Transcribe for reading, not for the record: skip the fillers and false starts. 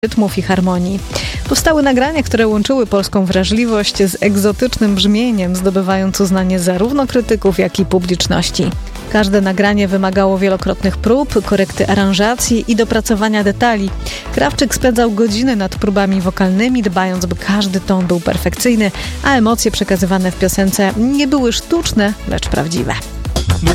rytmów i harmonii. Powstały nagrania, które łączyły polską wrażliwość z egzotycznym brzmieniem, zdobywając uznanie zarówno krytyków, jak i publiczności. Każde nagranie wymagało wielokrotnych prób, korekty aranżacji i dopracowania detali. Krawczyk spędzał godziny nad próbami wokalnymi, dbając, by każdy ton był perfekcyjny, a emocje przekazywane w piosence nie były sztuczne, lecz prawdziwe.